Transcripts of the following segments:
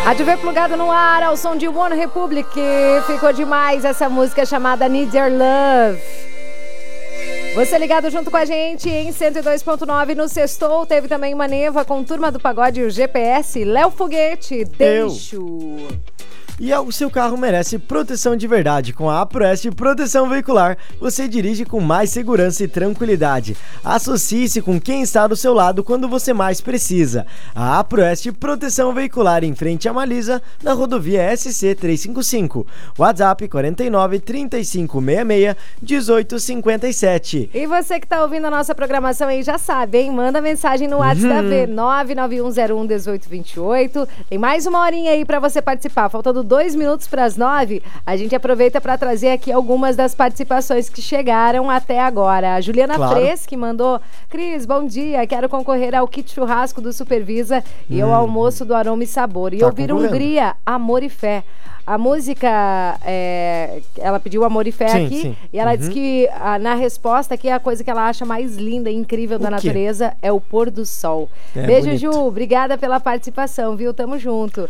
A de ver plugado no ar ao som de One Republic. Ficou demais essa música chamada Need Your Love. Você ligado junto com a gente em 102.9 no Sextou. Teve também uma neva com Turma do Pagode e o GPS. Léo Foguete, deixo. E o seu carro merece proteção de verdade. Com a APROEST Proteção Veicular, você dirige com mais segurança e tranquilidade. Associe-se com quem está do seu lado quando você mais precisa. A APROEST Proteção Veicular em frente a Malisa, na rodovia SC 355. WhatsApp 49 35 66 18 57. E você que está ouvindo a nossa programação aí já sabe, hein? Manda mensagem no WhatsApp da V 991011828. Tem mais uma horinha aí para você participar. Faltando 2 minutos para as 9, a gente aproveita para trazer aqui algumas das participações que chegaram até agora. A Juliana Fres, que mandou: Cris, bom dia, quero concorrer ao kit churrasco do Supervisa e ao almoço do Aroma e Sabor. E ouvir Hungria, Amor e Fé. A música, ela pediu Amor e Fé aqui, e ela disse que na resposta aqui a coisa que ela acha mais linda e incrível da natureza é o pôr do sol. Beijo, bonito. Ju, obrigada pela participação, viu? Tamo junto.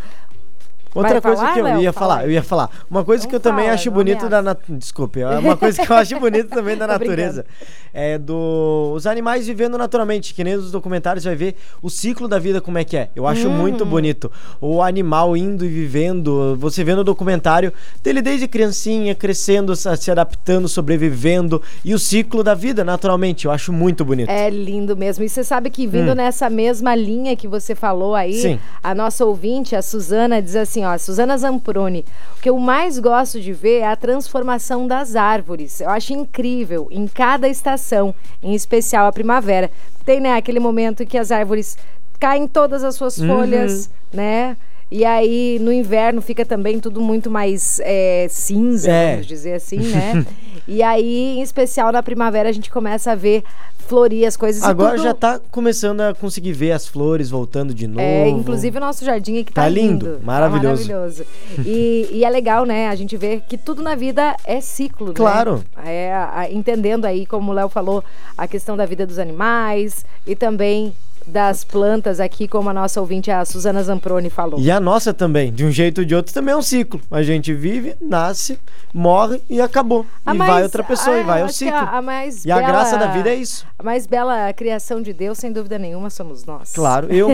Outra coisa que eu ia falar. Uma coisa que eu também acho bonito Desculpe, uma coisa que eu acho bonito também da natureza é os animais vivendo naturalmente, que nem nos documentários vai ver o ciclo da vida como é que é. Eu acho muito bonito. O animal indo e vivendo, você vendo o documentário dele desde criancinha, crescendo, se adaptando, sobrevivendo, e o ciclo da vida naturalmente. Eu acho muito bonito. É lindo mesmo. E você sabe que vindo nessa mesma linha que você falou aí, a nossa ouvinte, a Suzana, diz assim, ó, Suzana Zamproni: o que eu mais gosto de ver é a transformação das árvores. Eu acho incrível em cada estação, em especial a primavera. Tem, né, aquele momento que as árvores caem todas as suas folhas, né? E aí no inverno fica também tudo muito mais cinza, vamos dizer assim, né? E aí, em especial na primavera, a gente começa a ver florir as coisas. Agora já tá começando a conseguir ver as flores voltando de novo. Inclusive o nosso jardim aqui tá lindo. Maravilhoso. Tá maravilhoso. E é legal, né? A gente vê que tudo na vida é ciclo, claro. Né? Entendendo aí, como o Léo falou, a questão da vida dos animais e também das plantas aqui, como a nossa ouvinte, a Suzana Zamproni, falou. E a nossa também, de um jeito ou de outro, também é um ciclo. A gente vive, nasce, morre e acabou. Vai outra pessoa e vai o ciclo. A graça da vida é isso. A mais bela criação de Deus, sem dúvida nenhuma, somos nós. Claro, eu.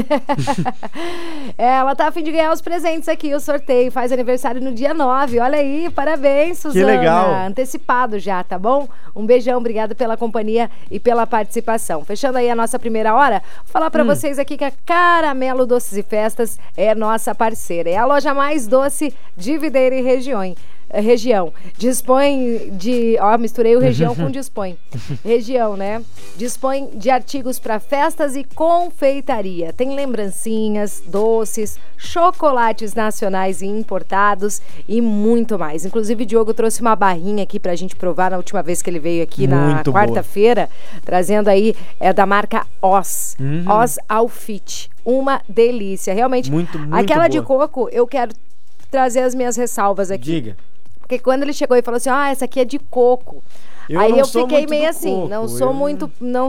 Ela tá a fim de ganhar os presentes aqui, o sorteio. Faz aniversário no dia 9. Olha aí, parabéns, Suzana. Que legal. Antecipado já, tá bom? Um beijão, obrigado pela companhia e pela participação. Fechando aí a nossa primeira hora, falar para vocês aqui que a Caramelo Doces e Festas é nossa parceira. É a loja mais doce de Videira e região. Dispõe de... misturei o região com dispõe. Região, né? Dispõe de artigos para festas e confeitaria. Tem lembrancinhas, doces, chocolates nacionais e importados e muito mais. Inclusive, o Diogo trouxe uma barrinha aqui pra gente provar na última vez que ele veio aqui na quarta-feira, trazendo aí, da marca Oz. Oz Alfit. Uma delícia. Realmente, muito aquela boa. De coco, eu quero trazer as minhas ressalvas aqui. Diga. Porque quando ele chegou e falou assim, essa aqui é de coco. Aí eu fiquei meio assim, coco. Não sou muito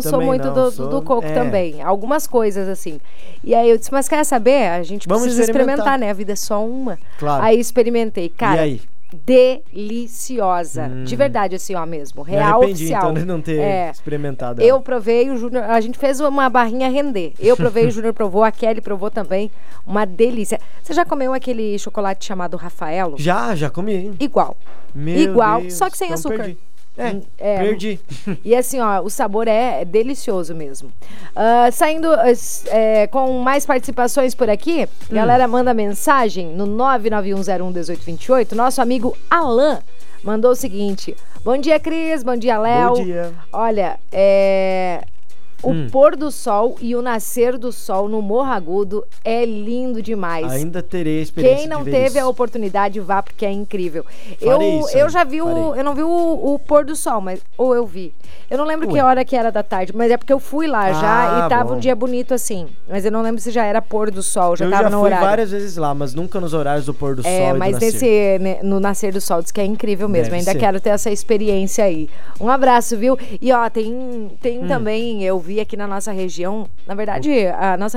do coco também. Algumas coisas assim. E aí eu disse, mas quer saber? A gente precisa experimentar, né? A vida é só uma. Claro. Aí experimentei. Cara, e aí? Deliciosa. De verdade, assim, mesmo. Real, oficial. Então, de não ter experimentado. Eu provei, o Júnior, a gente fez uma barrinha render. Eu provei, o Júnior provou, a Kelly provou também. Uma delícia. Você já comeu aquele chocolate chamado Rafaelo? Já comi. Igual. Meu Deus, só que sem açúcar. Perdi. E assim, o sabor é delicioso mesmo. Saindo com mais participações por aqui, galera manda mensagem no 991011828. Nosso amigo Alan mandou o seguinte: bom dia, Cris, bom dia, Léo. Bom dia. Olha, o pôr do sol e o nascer do sol no Morro Agudo é lindo demais. Ainda terei a experiência. Quem não teve a oportunidade, vá, porque é incrível. Eu já vi eu não vi o pôr do sol, mas eu vi. Eu não lembro que hora que era da tarde, mas é porque eu fui lá já e tava um dia bonito assim. Mas eu não lembro se já era pôr do sol, já tava no horário. Eu já fui várias vezes lá, mas nunca nos horários do pôr do sol mas no nascer do sol, diz que é incrível mesmo. Ainda quero ter essa experiência aí. Um abraço, viu? E tem também, eu vi aqui na nossa região, na verdade, a nossa